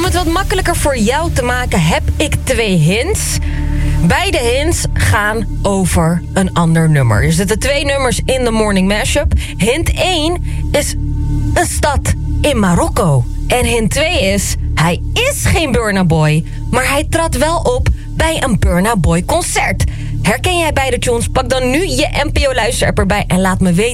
Om het wat makkelijker voor jou te maken heb ik 2 hints. Beide hints gaan over een ander nummer. Er zitten 2 nummers in de Morning Mashup. Hint 1 is een stad in Marokko. En hint 2 is, hij is geen Burna Boy, maar hij trad wel op bij een Burna Boy concert. Herken jij beide tunes? Pak dan nu je NPO luisterapp erbij en laat me weten